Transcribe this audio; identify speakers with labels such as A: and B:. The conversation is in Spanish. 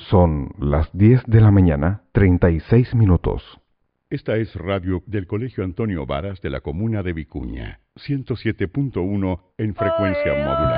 A: Son las 10 de la mañana, 36 minutos.
B: Esta es radio del Colegio Antonio Varas de la comuna de Vicuña, 107.1 en frecuencia modulada.